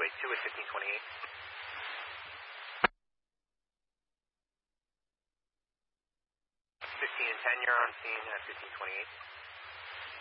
runway 2 at 1528. 15 and 10, you're on scene at 1528.